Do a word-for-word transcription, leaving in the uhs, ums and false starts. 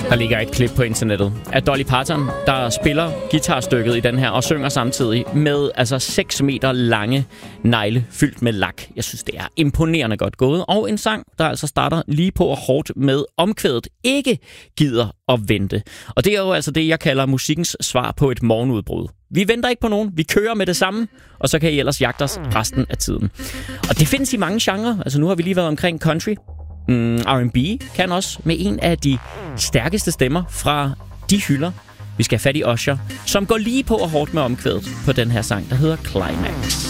Der ligger et klip på internettet af Dolly Parton, der spiller guitarstykket i den her og synger samtidig med altså seks meter lange negle fyldt med lak. Jeg synes, det er imponerende godt gået. Og en sang, der altså starter lige på og hårdt med omkvædet ikke gider at vente. Og det er jo altså det, jeg kalder musikkens svar på et morgenudbrud. Vi venter ikke på nogen, vi kører med det samme, og så kan I ellers jagte os resten af tiden. Og det findes i mange genrer. Altså nu har vi lige været omkring country. Mm, R and B kan også med en af de stærkeste stemmer fra de hylder. Vi skal have fat i Usher, som går lige på og hårdt med omkvædet på den her sang, der hedder Climax.